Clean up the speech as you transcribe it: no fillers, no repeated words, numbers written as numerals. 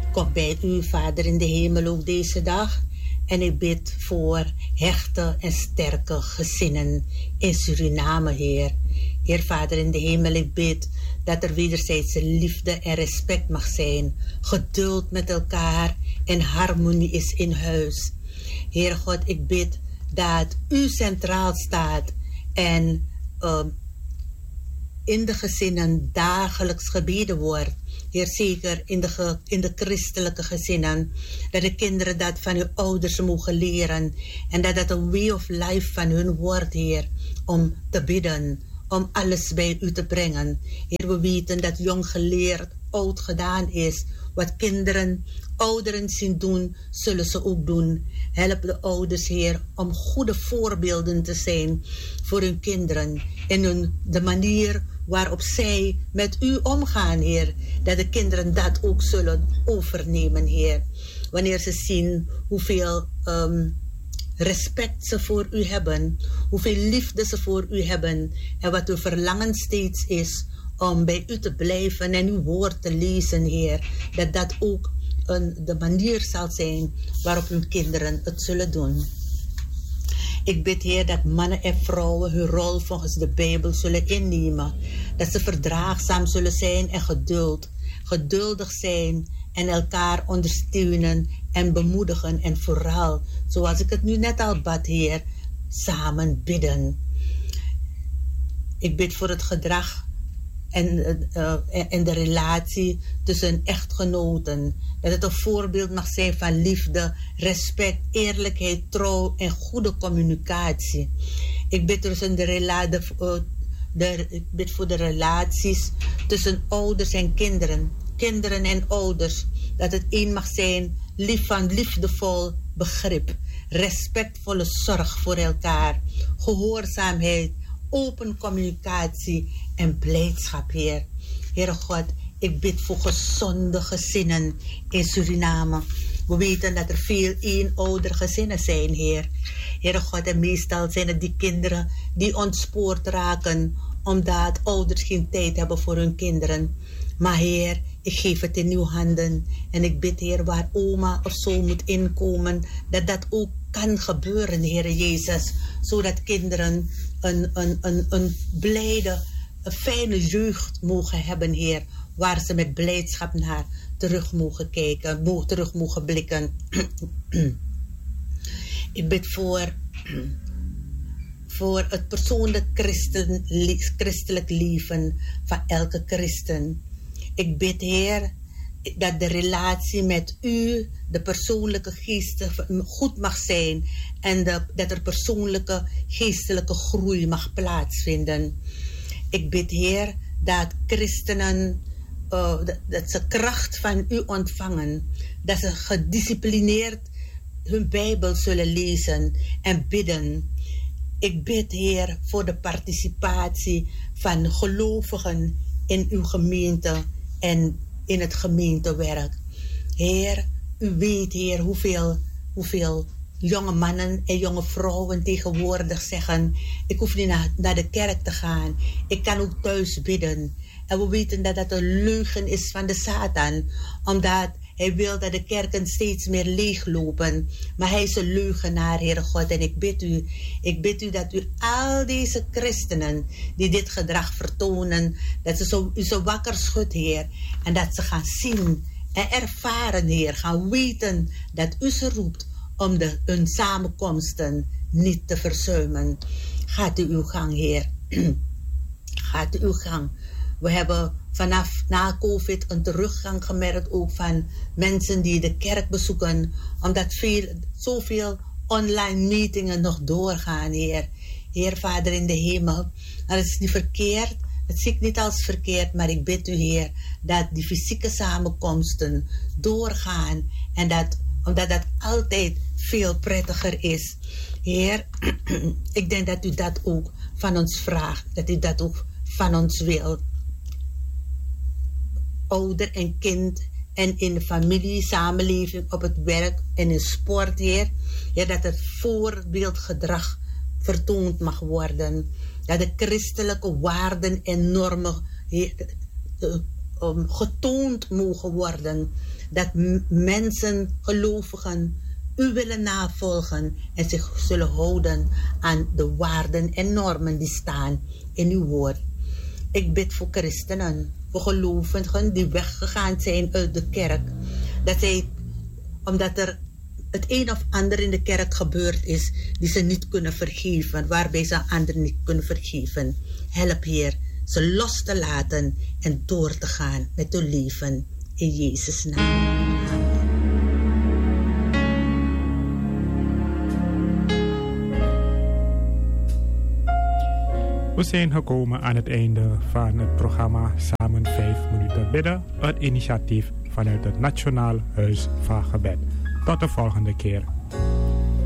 kom bij u, Vader in de hemel, ook deze dag. En ik bid voor hechte en sterke gezinnen in Suriname, Heer. Heer Vader in de hemel, ik bid dat er wederzijdse liefde en respect mag zijn. Geduld met elkaar en harmonie is in huis. Heer God, ik bid dat u centraal staat en in de gezinnen dagelijks gebeden wordt. Heer, zeker in de christelijke gezinnen. Dat de kinderen dat van hun ouders mogen leren. En dat dat een way of life van hun wordt, Heer. Om te bidden. Om alles bij u te brengen. Heer, we weten dat jong geleerd oud gedaan is. Wat ouderen zien doen, zullen ze ook doen. Help de ouders, Heer, om goede voorbeelden te zijn voor hun kinderen. En de manier waarop zij met u omgaan, Heer. Dat de kinderen dat ook zullen overnemen, Heer. Wanneer ze zien hoeveel respect ze voor u hebben. Hoeveel liefde ze voor u hebben. En wat uw verlangen steeds is om bij u te blijven en uw woord te lezen, Heer. Dat dat ook de manier zal zijn waarop uw kinderen het zullen doen. Ik bid, Heer, dat mannen en vrouwen hun rol volgens de Bijbel zullen innemen. Dat ze verdraagzaam zullen zijn en geduldig zijn en elkaar ondersteunen en bemoedigen. En vooral, zoals ik het nu net al bad, Heer, samen bidden. Ik bid voor het gedrag en de relatie tussen echtgenoten. Dat het een voorbeeld mag zijn van liefde, respect, eerlijkheid, trouw en goede communicatie. Ik bid ik bid voor de relaties tussen ouders en kinderen en ouders. Dat het één mag zijn van liefdevol begrip, respectvolle zorg voor elkaar, gehoorzaamheid, open communicatie en blijdschap, Heer. Heere God, ik bid voor gezonde gezinnen in Suriname. We weten dat er veel eenoudergezinnen zijn, Heer. Heere God, en meestal zijn het die kinderen die ontspoord raken, omdat ouders geen tijd hebben voor hun kinderen. Maar Heer, ik geef het in uw handen. En ik bid, Heer, waar oma of zo moet inkomen, dat dat ook kan gebeuren, Heer Jezus. Zodat kinderen een blijde, een fijne jeugd mogen hebben, Heer. Waar ze met blijdschap naar terug mogen kijken, terug mogen blikken. Ik bid voor het persoonlijk christelijk leven van elke christen. Ik bid, Heer, dat de relatie met u, de persoonlijke geestelijke goed mag zijn. En dat er persoonlijke geestelijke groei mag plaatsvinden. Ik bid, Heer, dat christenen dat ze kracht van u ontvangen. Dat ze gedisciplineerd hun Bijbel zullen lezen en bidden. Ik bid, Heer, voor de participatie van gelovigen in uw gemeente en in het gemeentewerk. Heer, u weet, Heer, hoeveel jonge mannen en jonge vrouwen tegenwoordig zeggen: ik hoef niet naar de kerk te gaan. Ik kan ook thuis bidden. En we weten dat dat een leugen is van de Satan. Omdat hij wil dat de kerken steeds meer leeglopen. Maar hij is een leugenaar, Heere God. En ik bid u dat u al deze christenen die dit gedrag vertonen, dat ze u zo wakker schudt, Heer. En dat ze gaan zien en ervaren, Heer. Gaan weten dat u ze roept om hun samenkomsten niet te verzuimen. Gaat u uw gang, Heer. Gaat u uw gang. We hebben vanaf na COVID een teruggang gemerkt ook van mensen die de kerk bezoeken. Omdat zoveel online meetingen nog doorgaan, Heer. Heer, Vader in de hemel. Dat is niet verkeerd. Dat zie ik niet als verkeerd. Maar ik bid u, Heer, dat die fysieke samenkomsten doorgaan. En omdat dat altijd veel prettiger is. Heer, ik denk dat u dat ook van ons vraagt. Dat u dat ook van ons wilt. Ouder en kind en in de familie, samenleving, op het werk en in sport, Heer. Ja, dat het voorbeeldgedrag vertoond mag worden. Dat de christelijke waarden en normen getoond mogen worden. Dat mensen, gelovigen, u willen navolgen en zich zullen houden aan de waarden en normen die staan in uw woord. Ik bid voor christenen, voor gelovigen die weggegaan zijn uit de kerk. Dat zij, omdat er het een of ander in de kerk gebeurd is, die ze niet kunnen vergeven, waarbij ze anderen niet kunnen vergeven. Help, Heer, ze los te laten en door te gaan met hun leven. In Jezus' naam. We zijn gekomen aan het einde van het programma Samen 5 minuten bidden. Een initiatief vanuit het Nationaal Huis van Gebed. Tot de volgende keer.